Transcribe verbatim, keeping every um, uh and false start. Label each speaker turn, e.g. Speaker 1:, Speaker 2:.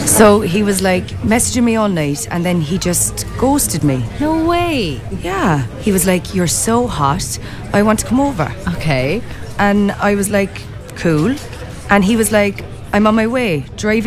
Speaker 1: So he was like messaging me all night and then he just ghosted me.
Speaker 2: No way.
Speaker 1: Yeah. He was like, "You're so hot, I want to come over."
Speaker 2: Okay.
Speaker 1: And I was like, "Cool." And he was like, "I'm on my way, driving